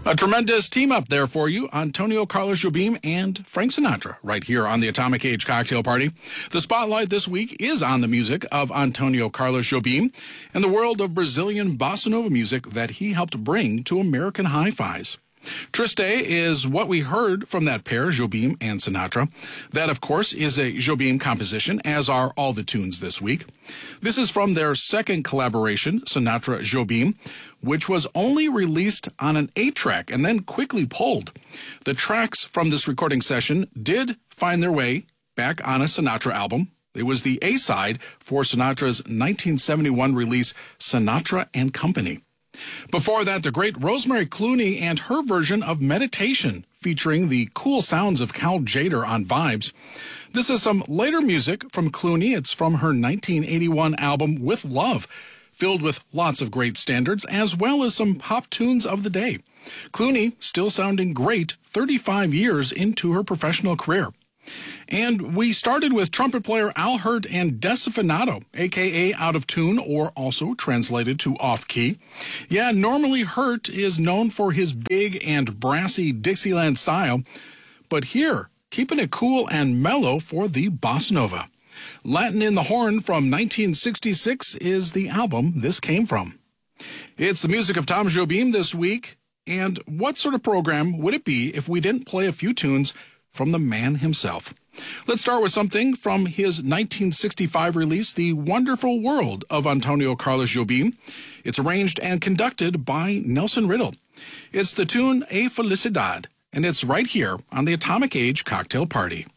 A tremendous team up there for you, Antonio Carlos Jobim and Frank Sinatra, right here on the Atomic Age Cocktail Party. The spotlight this week is on the music of Antonio Carlos Jobim and the world of Brazilian bossa nova music that he helped bring to American hi-fis. Triste is what we heard from that pair, Jobim and Sinatra. That, of course, is a Jobim composition, as are all the tunes this week. This is from their second collaboration, Sinatra-Jobim, which was only released on an 8-track and then quickly pulled. The tracks from this recording session did find their way back on a Sinatra album. It was the A-side for Sinatra's 1971 release, Sinatra and Company. Before that, the great Rosemary Clooney and her version of Meditation, featuring the cool sounds of Cal Tjader on Vibes. This is some later music from Clooney. It's from her 1981 album With Love, filled with lots of great standards, as well as some pop tunes of the day. Clooney still sounding great 35 years into her professional career. And we started with trumpet player Al Hirt and Desafinato, a.k.a. Out of Tune, or also translated to Off Key. Yeah, normally Hirt is known for his big and brassy Dixieland style, but here, keeping it cool and mellow for the bossa nova. Latin in the Horn from 1966 is the album this came from. It's the music of Tom Jobim this week, and what sort of program would it be if we didn't play a few tunes from the man himself? Let's start with something from his 1965 release, The Wonderful World of Antonio Carlos Jobim. It's arranged and conducted by Nelson Riddle. It's the tune A Felicidad, and it's right here on the Atomic Age Cocktail Party.